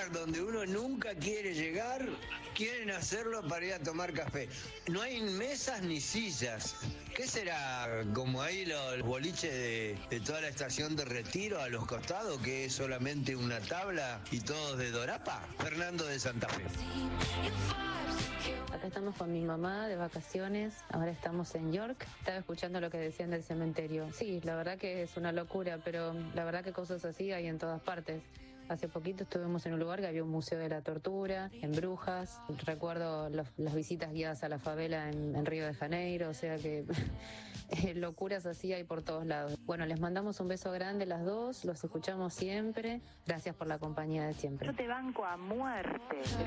lugar donde uno nunca quiere llegar, quieren hacerlo para ir a tomar café. No hay mesas ni sillas. ¿Qué será? Como ahí los boliches de toda la estación de Retiro a los costados, que es solamente una tabla y todos de Dorapa. Fernando de Santa Fe. Acá estamos con mi mamá de vacaciones, ahora estamos en York. Estaba escuchando lo que decían del cementerio. Sí, la verdad que es una locura, pero la verdad que cosas así hay en todas partes. Hace poquito estuvimos en un lugar que había un museo de la tortura, en Brujas. Recuerdo las visitas guiadas a la favela en Río de Janeiro, o sea que locuras así hay por todos lados. Bueno, les mandamos un beso grande las dos, los escuchamos siempre. Gracias por la compañía de siempre. Yo te banco a muerte.